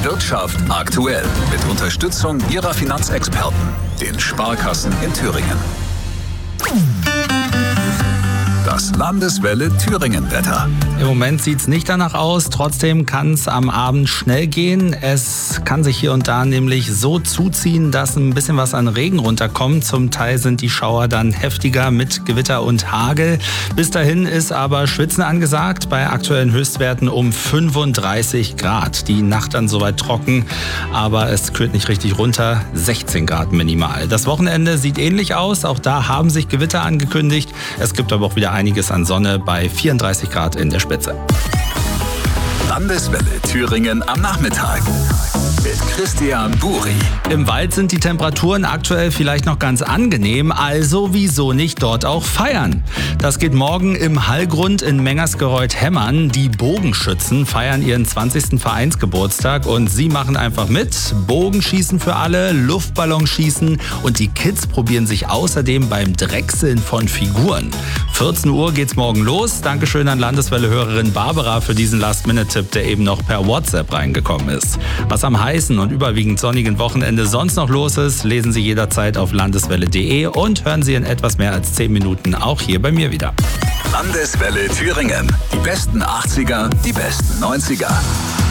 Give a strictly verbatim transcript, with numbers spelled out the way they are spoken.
Wirtschaft aktuell mit Unterstützung Ihrer Finanzexperten, den Sparkassen in Thüringen. Das Landeswelle Thüringen-Wetter. Im Moment sieht es nicht danach aus, trotzdem kann es am Abend schnell gehen. Es kann sich hier und da nämlich so zuziehen, dass ein bisschen was an Regen runterkommt. Zum Teil sind die Schauer dann heftiger mit Gewitter und Hagel. Bis dahin ist aber Schwitzen angesagt, bei aktuellen Höchstwerten um fünfunddreißig Grad. Die Nacht dann soweit trocken, aber es kühlt nicht richtig runter, sechzehn Grad minimal. Das Wochenende sieht ähnlich aus, auch da haben sich Gewitter angekündigt. Es gibt aber auch wieder einiges an Sonne bei vierunddreißig Grad in der Spitze. Landeswelle Thüringen am Nachmittag mit Christian Buri. Im Wald sind die Temperaturen aktuell vielleicht noch ganz angenehm, also wieso nicht dort auch feiern? Das geht morgen im Hallgrund in Mengersgereuth-Hemmern. Die Bogenschützen feiern ihren zwanzigsten Vereinsgeburtstag und sie machen einfach mit. Bogenschießen für alle, Luftballonschießen und die Kids probieren sich außerdem beim Drechseln von Figuren. vierzehn Uhr geht's morgen los. Dankeschön an Landeswelle-Hörerin Barbara für diesen Last-Minute-Tipp, der eben noch per WhatsApp reingekommen ist. Was am heißen und überwiegend sonnigen Wochenende sonst noch los ist, lesen Sie jederzeit auf landeswelle punkt de und hören Sie in etwas mehr als zehn Minuten auch hier bei mir wieder. Landeswelle Thüringen. Die besten achtziger, die besten neunziger.